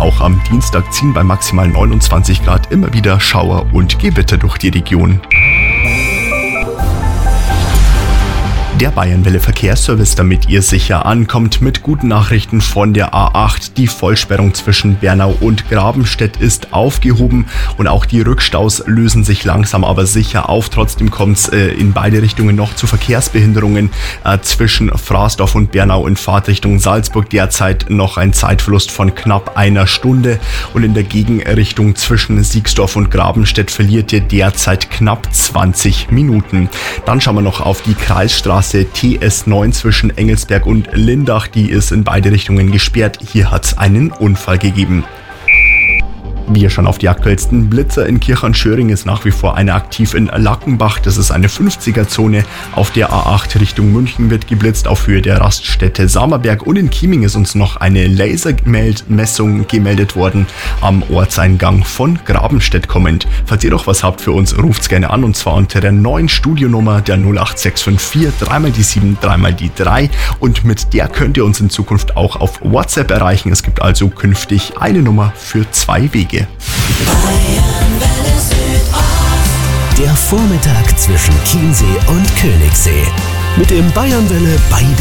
Auch am Dienstag ziehen bei maximal 29 Grad immer wieder Schauer und Gewitter durch die Region. Der Bayernwelle Verkehrsservice, damit ihr sicher ankommt, mit guten Nachrichten von der A8. Die Vollsperrung zwischen Bernau und Grabenstedt ist aufgehoben und auch die Rückstaus lösen sich langsam aber sicher auf. Trotzdem kommt es in beide Richtungen noch zu Verkehrsbehinderungen zwischen Fraßdorf und Bernau in Fahrtrichtung Salzburg. Derzeit noch ein Zeitverlust von knapp einer Stunde und in der Gegenrichtung zwischen Siegsdorf und Grabenstedt verliert ihr derzeit knapp 20 Minuten. Dann schauen wir noch auf die Kreisstraße TS9 zwischen Engelsberg und Lindach, die ist in beide Richtungen gesperrt. Hier hat es einen Unfall gegeben. Wir schauen auf die aktuellsten Blitzer. In Kirchhahn-Schöring ist nach wie vor einer aktiv in Lackenbach. Das ist eine 50er-Zone. Auf der A8 Richtung München wird geblitzt, auf Höhe der Raststätte Samerberg. Und in Chieming ist uns noch eine Lasermessung gemeldet worden am Ortseingang von Grabenstedt kommend. Falls ihr doch was habt für uns, ruft's gerne an, und zwar unter der neuen Studionummer der 08654 3x7 3x3. Und mit der könnt ihr uns in Zukunft auch auf WhatsApp erreichen. Es gibt also künftig eine Nummer für 2 Wege. Der Vormittag zwischen Chiemsee und Königssee. Mit dem Bayernwelle Beide